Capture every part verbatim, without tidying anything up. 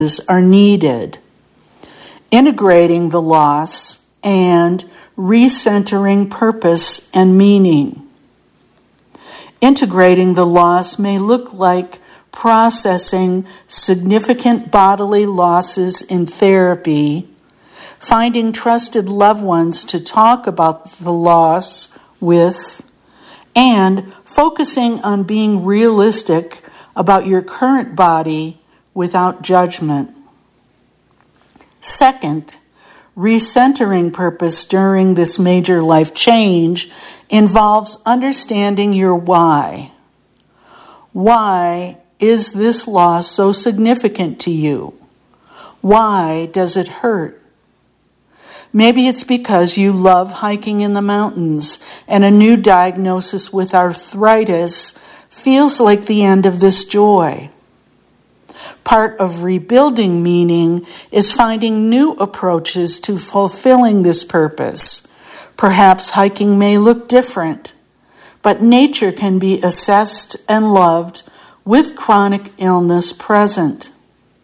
are needed. Integrating the loss and recentering purpose and meaning. Integrating the loss may look like processing significant bodily losses in therapy, finding trusted loved ones to talk about the loss with, and focusing on being realistic about your current body without judgment. Second, recentering purpose during this major life change involves understanding your why. Why is this loss so significant to you? Why does it hurt? Maybe it's because you love hiking in the mountains and a new diagnosis with arthritis feels like the end of this joy. Part of rebuilding meaning is finding new approaches to fulfilling this purpose. Perhaps hiking may look different, but nature can be assessed and loved with chronic illness present.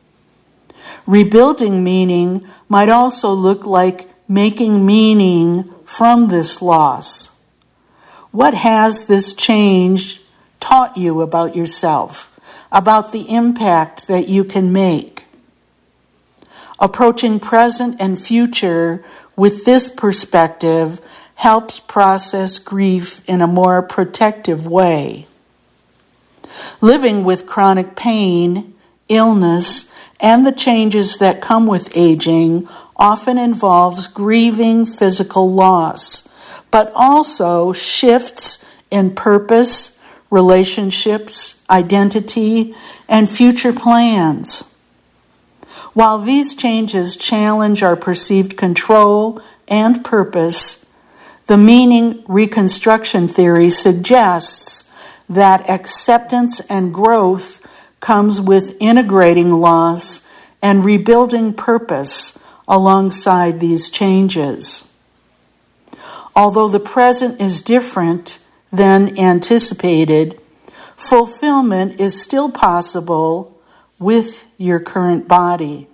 Rebuilding meaning might also look like making meaning from this loss. What has this change taught you about yourself, about the impact that you can make? Approaching present and future with this perspective helps process grief in a more protective way. Living with chronic pain, illness, and the changes that come with aging often involves grieving physical loss, but also shifts in purpose, relationships, identity, and future plans. While these changes challenge our perceived control and purpose, the meaning reconstruction theory suggests that acceptance and growth comes with integrating loss and rebuilding purpose alongside these changes. Although the present is different than anticipated, fulfillment is still possible with your current body.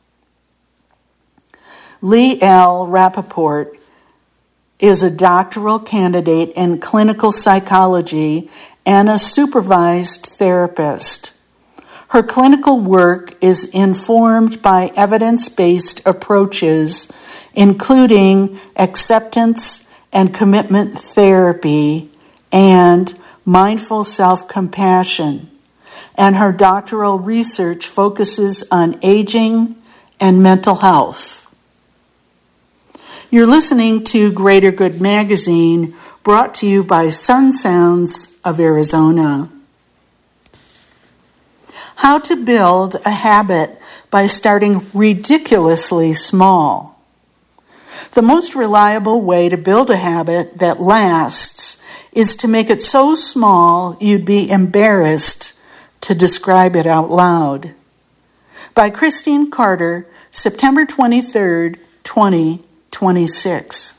Lee L. Rappaport is a doctoral candidate in clinical psychology and a supervised therapist. Her clinical work is informed by evidence-based approaches, including acceptance and commitment therapy and mindful self-compassion, and her doctoral research focuses on aging and mental health. You're listening to Greater Good Magazine, brought to you by Sun Sounds of Arizona. How to build a habit by starting ridiculously small. The most reliable way to build a habit that lasts is to make it so small you'd be embarrassed to describe it out loud. By Christine Carter, September twenty-third, twenty twenty-six.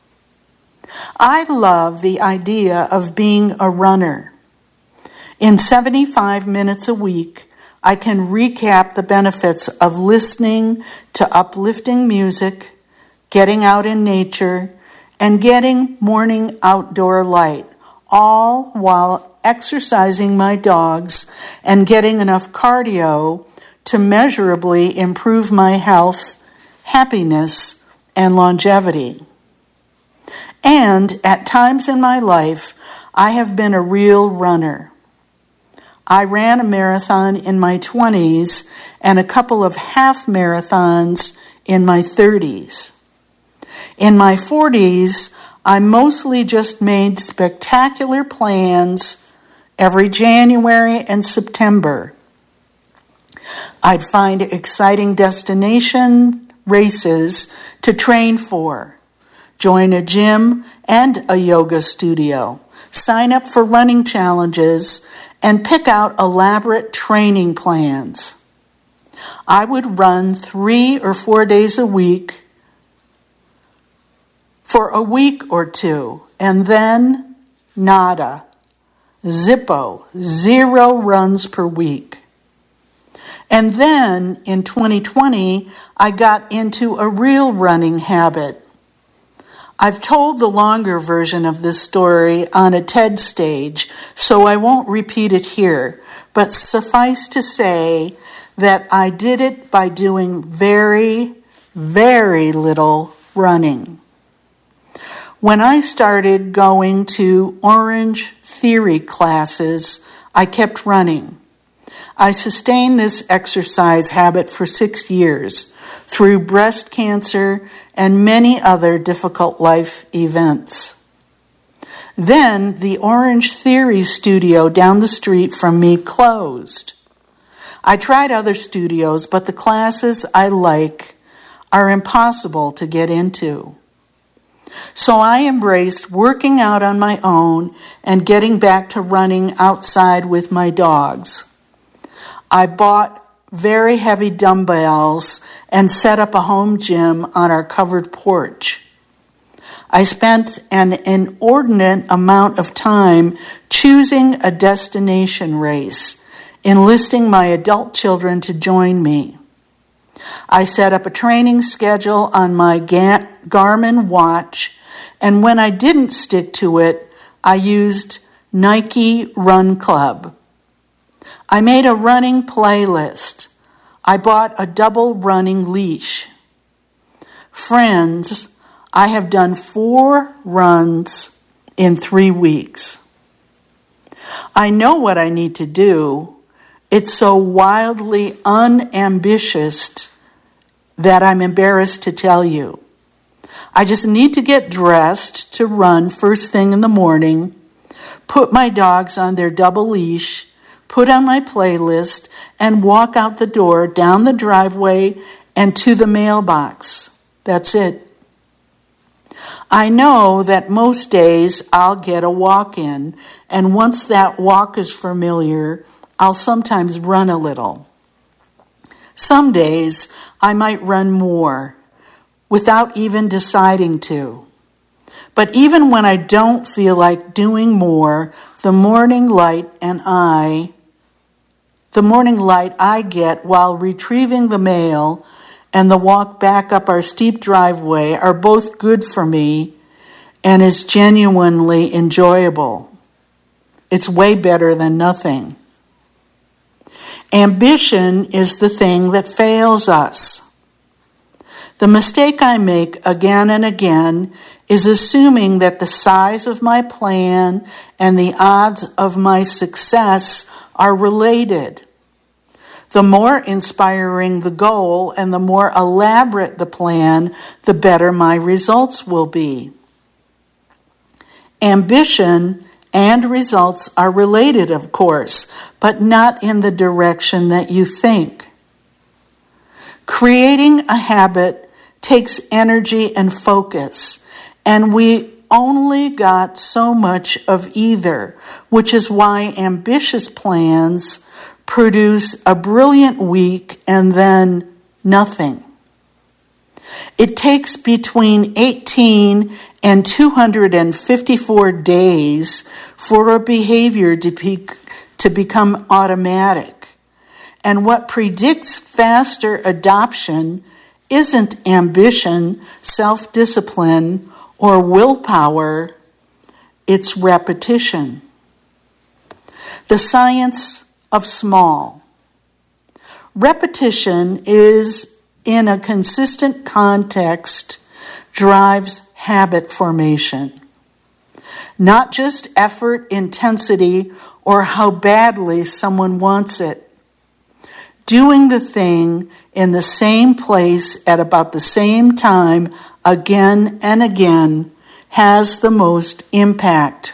I love the idea of being a runner. In seventy-five minutes a week, I can recap the benefits of listening to uplifting music, getting out in nature, and getting morning outdoor light, all while exercising my dogs and getting enough cardio to measurably improve my health, happiness, and longevity. And at times in my life, I have been a real runner. I ran a marathon in my twenties and a couple of half marathons in my thirties. In my forties, I mostly just made spectacular plans every January and September. I'd find exciting destination races to train for, join a gym and a yoga studio, sign up for running challenges, and pick out elaborate training plans. I would run three or four days a week for a week or two, and then nada, zippo, zero runs per week. And then in twenty twenty, I got into a real running habit. I've told the longer version of this story on a TED stage, so I won't repeat it here, but suffice to say that I did it by doing very, very little running. When I started going to Orange Theory classes, I kept running. I sustained this exercise habit for six years through breast cancer and many other difficult life events. Then the Orange Theory studio down the street from me closed. I tried other studios, but the classes I like are impossible to get into. So I embraced working out on my own and getting back to running outside with my dogs. I bought very heavy dumbbells and set up a home gym on our covered porch. I spent an inordinate amount of time choosing a destination race, enlisting my adult children to join me. I set up a training schedule on my Garmin watch, and when I didn't stick to it, I used Nike Run Club. I made a running playlist. I bought a double running leash. Friends, I have done four runs in three weeks. I know what I need to do. It's so wildly unambitious that I'm embarrassed to tell you. I just need to get dressed to run first thing in the morning, put my dogs on their double leash, put on my playlist, and walk out the door, down the driveway, and to the mailbox. That's it. I know that most days I'll get a walk in, and once that walk is familiar, I'll sometimes run a little. Some days I might run more without even deciding to. But even when I don't feel like doing more, the morning light and I, the morning light I get while retrieving the mail and the walk back up our steep driveway are both good for me and is genuinely enjoyable. It's way better than nothing. Ambition is the thing that fails us. The mistake I make again and again is assuming that the size of my plan and the odds of my success are related. The more inspiring the goal and the more elaborate the plan, the better my results will be. Ambition and results are related, of course, but not in the direction that you think. Creating a habit takes energy and focus, and we only got so much of either, which is why ambitious plans produce a brilliant week and then nothing. It takes between eighteen and two hundred fifty-four days for a behavior to, be, to become automatic. And what predicts faster adoption isn't ambition, self-discipline, or willpower, it's repetition. The science of small. Repetition is, in a consistent context, drives habit formation. Not just effort, intensity, or how badly someone wants it. Doing the thing in the same place at about the same time again and again has the most impact.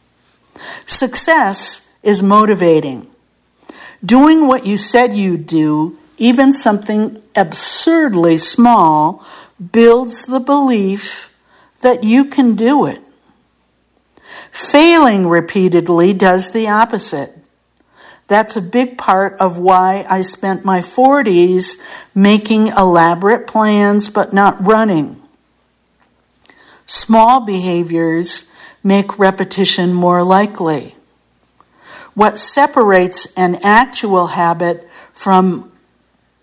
Success is motivating. Doing what you said you'd do, even something absurdly small, builds the belief that you can do it. Failing repeatedly does the opposite. That's a big part of why I spent my forties making elaborate plans but not running. Small behaviors make repetition more likely. What separates an actual habit from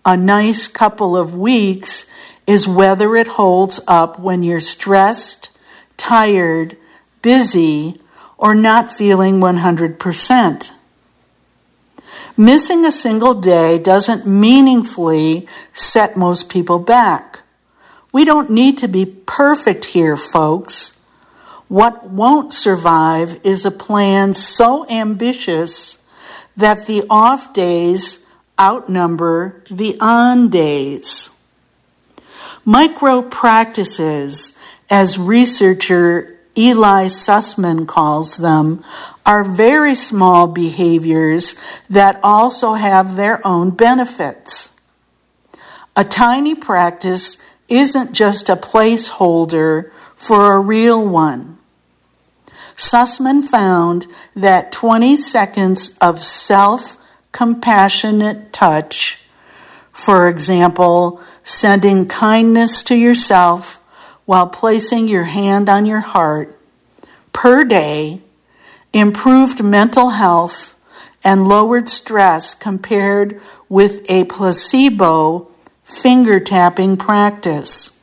a nice couple of weeks is whether it holds up when you're stressed, tired, busy, or not feeling one hundred percent. Missing a single day doesn't meaningfully set most people back. We don't need to be perfect here, folks. What won't survive is a plan so ambitious that the off days outnumber the on days. Micro practices, as researcher Eli Sussman calls them, are very small behaviors that also have their own benefits. A tiny practice isn't just a placeholder for a real one. Sussman found that twenty seconds of self-compassionate touch, for example, sending kindness to yourself while placing your hand on your heart, per day, improved mental health and lowered stress compared with a placebo finger-tapping practice.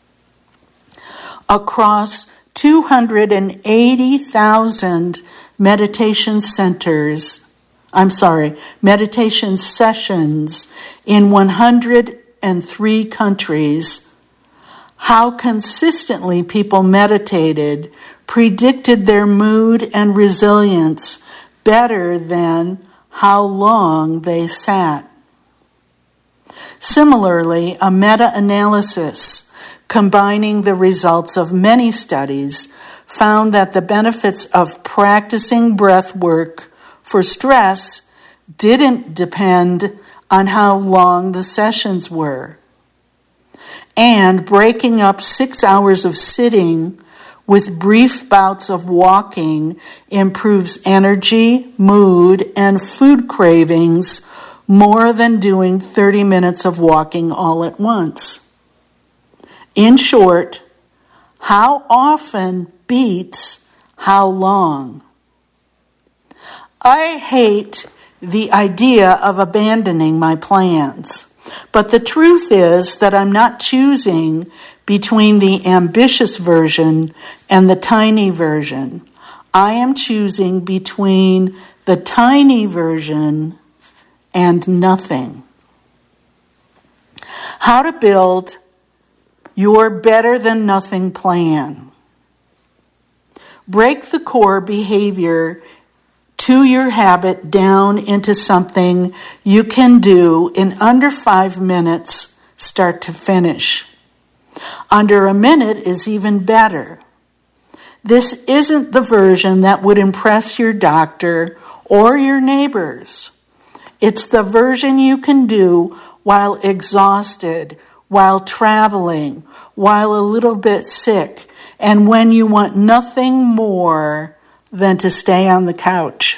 Across two hundred eighty thousand meditation centers, I'm sorry, meditation sessions in one hundred three countries, how consistently people meditated predicted their mood and resilience better than how long they sat. Similarly, a meta-analysis combining the results of many studies found that the benefits of practicing breath work for stress didn't depend on how long the sessions were. And breaking up six hours of sitting with brief bouts of walking improves energy, mood, and food cravings more than doing thirty minutes of walking all at once. In short, how often beats how long. I hate the idea of abandoning my plans, but the truth is that I'm not choosing between the ambitious version and the tiny version. I am choosing between the tiny version and nothing. How to build your better than nothing plan. Break the core behavior to your habit down into something you can do in under five minutes, start to finish. Under a minute is even better. This isn't the version that would impress your doctor or your neighbors. It's the version you can do while exhausted, while traveling, while a little bit sick, and when you want nothing more than to stay on the couch.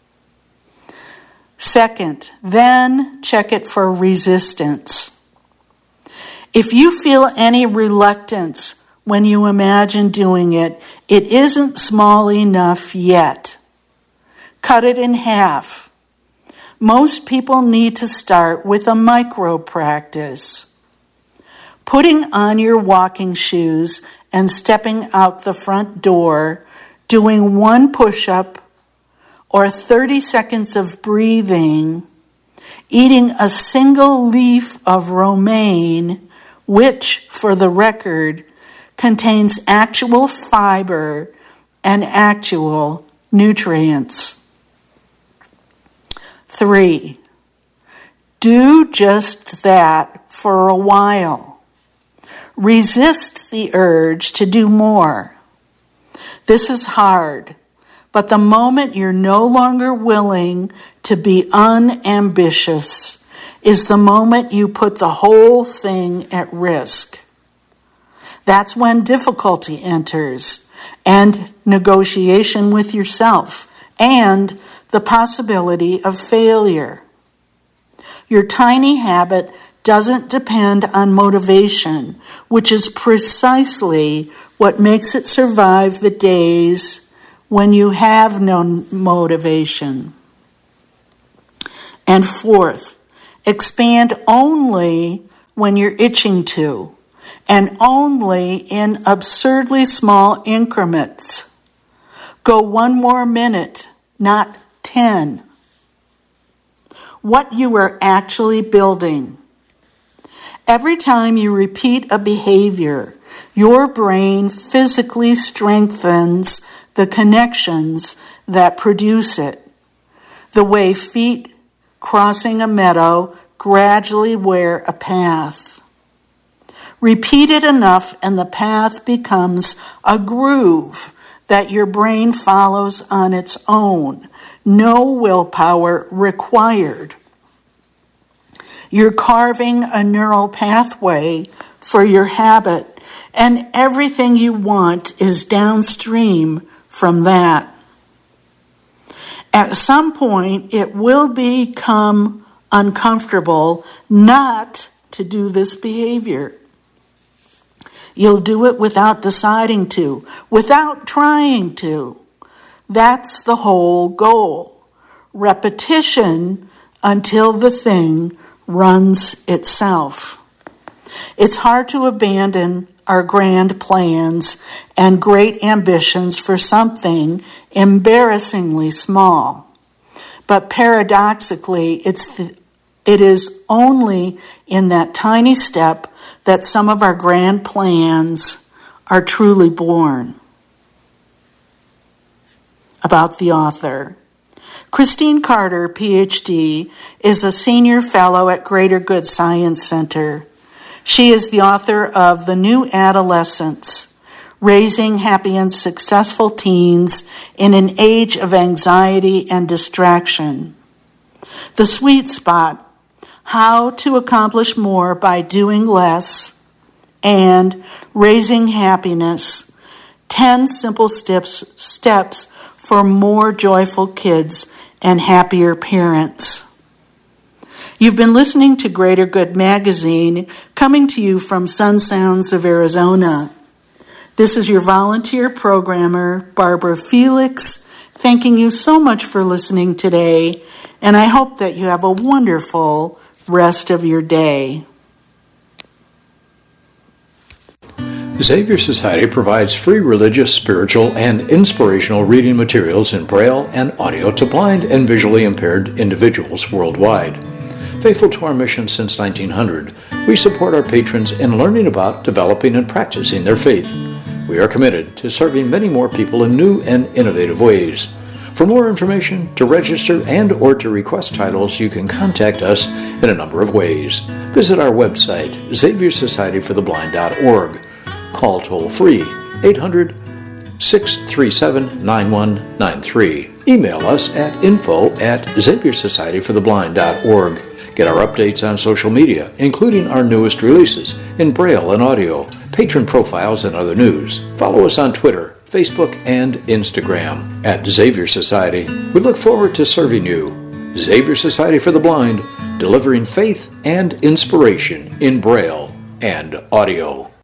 Second, then check it for resistance. If you feel any reluctance when you imagine doing it, it isn't small enough yet. Cut it in half. Most people need to start with a micro practice. Putting on your walking shoes and stepping out the front door, doing one push-up or thirty seconds of breathing, eating a single leaf of romaine, which, for the record, contains actual fiber and actual nutrients. Three, do just that for a while. Resist the urge to do more. This is hard, but the moment you're no longer willing to be unambitious is the moment you put the whole thing at risk. That's when difficulty enters, and negotiation with yourself, and the possibility of failure. Your tiny habit doesn't depend on motivation, which is precisely what makes it survive the days when you have no motivation. And fourth, Expand only when you're itching to, and only in absurdly small increments. Go one more minute, not ten. What you are actually building. Every time you repeat a behavior, your brain physically strengthens the connections that produce it. The way feet crossing a meadow gradually wear a path. Repeat it enough and the path becomes a groove that your brain follows on its own. No willpower required. You're carving a neural pathway for your habit, and everything you want is downstream from that. At some point, it will become uncomfortable not to do this behavior. You'll do it without deciding to, without trying to. That's the whole goal. Repetition until the thing runs itself. It's hard to abandon our grand plans and great ambitions for something embarrassingly small. But paradoxically, it's the, it is only in that tiny step that some of our grand plans are truly born. About the author. Christine Carter, P H D, is a senior fellow at Greater Good Science Center. She is the author of The New Adolescence, Raising Happy and Successful Teens in an Age of Anxiety and Distraction. The Sweet Spot, How to Accomplish More by Doing Less, and Raising Happiness, ten Simple Steps, steps for More Joyful Kids and Happier Parents. You've been listening to Greater Good Magazine, coming to you from Sun Sounds of Arizona. This is your volunteer programmer, Barbara Felix, thanking you so much for listening today, and I hope that you have a wonderful rest of your day. The Xavier Society provides free religious, spiritual, and inspirational reading materials in Braille and audio to blind and visually impaired individuals worldwide. Faithful to our mission since nineteen hundred, we support our patrons in learning about, developing, and practicing their faith. We are committed to serving many more people in new and innovative ways. For more information, to register, and or to request titles, you can contact us in a number of ways. Visit our website, xavier society for the blind dot org. Call toll-free eight hundred, six three seven, nine one nine three. Email us at info at xavier society for the blind dot org. Get our updates on social media, including our newest releases in Braille and audio, patron profiles, and other news. Follow us on Twitter, Facebook, and Instagram at Xavier Society. We look forward to serving you. Xavier Society for the Blind, delivering faith and inspiration in Braille and audio.